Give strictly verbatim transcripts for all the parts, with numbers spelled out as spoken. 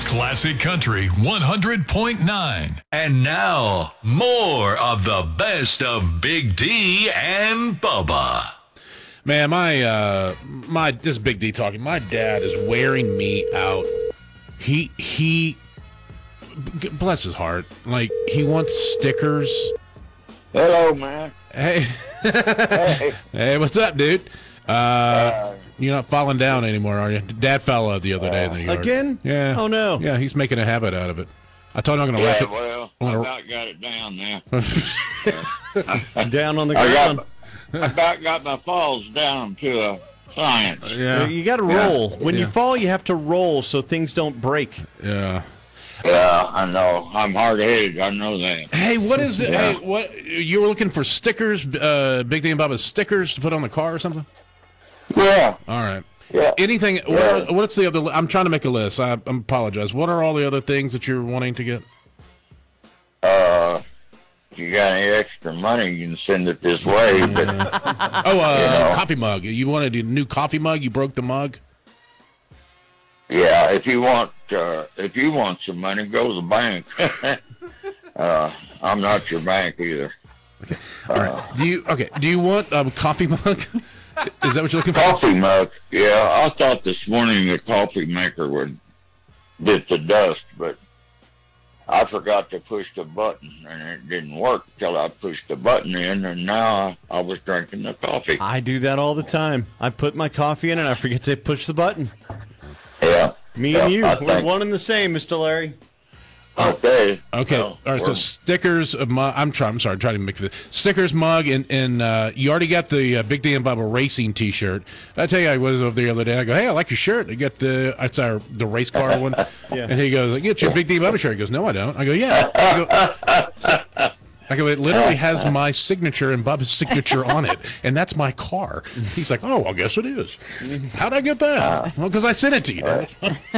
Classic Country one hundred point nine. And now, more of the best of Big D and Bubba. Man, my, uh, my, this is Big D talking. My dad is wearing me out. He, he, bless his heart, like, he wants stickers. Hello, man. Hey. Hey. Hey, what's up, dude? Uh, uh, you're not falling down anymore, are you? Dad fell out the other day in the yard. Again? Yeah. Oh, no. Yeah, he's making a habit out of it. I told him I'm going to Yeah, wrap it. well, I gonna- about got it down now. Down on the I ground. got, I about got my falls down to a science. Yeah. You got to roll. When Yeah. you fall, you have to roll so things don't break. Yeah. Yeah, I know. I'm hard-headed. I know that. Hey, what is it? Yeah. Hey, what you were looking for stickers? Uh, Big D and Bubba's stickers to put on the car or something? Yeah, All right. yeah. Anything? What Yeah. are, what's the other? li- I'm trying to make a list. I, I apologize. What are all the other things that you're wanting to get? Uh, if you got any extra money, you can send it this way. But Oh, uh, know. coffee mug. You wanted a new coffee mug. You broke the mug. yeah, if you want, uh, if you want some money, go to the bank. uh, I'm not your bank either. All right. Do you okay? Do you want a coffee mug? Is that what you're looking for? Coffee mug. Yeah, I thought this morning a coffee maker would bit the dust, but I forgot to push the button, and it didn't work till I pushed the button in, and now I was drinking the coffee. I do that all the time. I put my coffee in and I forget to push the button. Yeah. Me Yeah, and you, I we're think- one and the same, Mister Larry. Okay. Okay. Well, All right. So we're- stickers of mug. I'm trying. I'm sorry. I'm trying to mix it. Stickers, mug, and and uh, you already got the uh, Big D and Bubba racing T-shirt. I tell you, I was over the other day. I go, hey, I like your shirt. I got the it's our the race car one. Yeah. And he goes, get your Big D and Bubba shirt. He goes, no, I don't. I go, yeah. I go, I go, it literally has my signature and Bubba's signature on it, and that's my car. He's like, oh, I guess it is. How'd I get that? Well, because I sent it to you. Dad.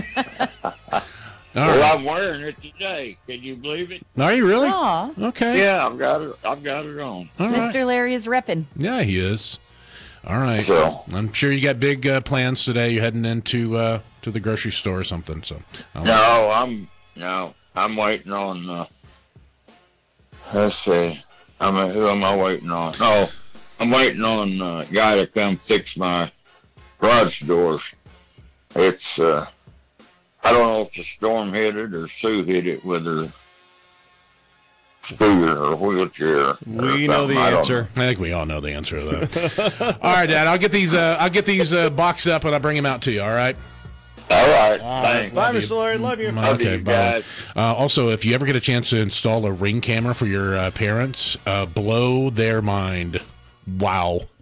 All well, right. I'm wearing it today. Can you believe it? Are you really? Aw, Okay. Yeah, I've got it. I've got it on. All right. Mister Larry is repping. Yeah, he is. All right. So- I'm sure you got big uh, plans today. You're heading into uh, to the grocery store or something. So. I'll- No, I'm no. I'm waiting on. Uh, let's see. I'm who am I waiting on? No, I'm waiting on uh, a guy to come fix my garage doors. It's. Uh, I don't know if the storm hit it or Sue hit it with her scooter or wheelchair. or We know the something. I don't answer. I think we all know the answer to that. All right, Dad. I'll get these. Uh, I'll get these uh, boxed up and I'll bring them out to you. All right. All right. right. Thanks. Bye, you. Mister Larry. Love you. Love Okay, you bye. guys. Uh, also, if you ever get a chance to install a Ring camera for your uh, parents, uh, blow their mind. Wow.